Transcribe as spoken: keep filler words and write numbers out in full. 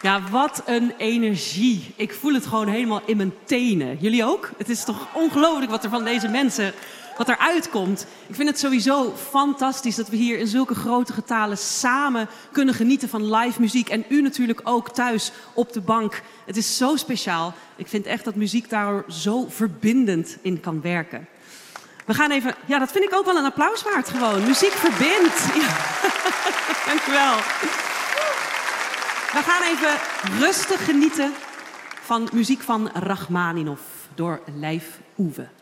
Ja, wat een energie. Ik voel het gewoon helemaal in mijn tenen. Jullie ook? Het is toch ongelooflijk wat er van deze mensen, wat er uitkomt. Ik vind het sowieso fantastisch dat we hier in zulke grote getalen samen kunnen genieten van live muziek. En u natuurlijk ook thuis op de bank. Het is zo speciaal. Ik vind echt dat muziek daar zo verbindend in kan werken. We gaan even... Ja, dat vind ik ook wel een applaus waard gewoon. Muziek verbindt. Ja. Dank u wel. We gaan even rustig genieten van muziek van Rachmaninov door Leif Oewe.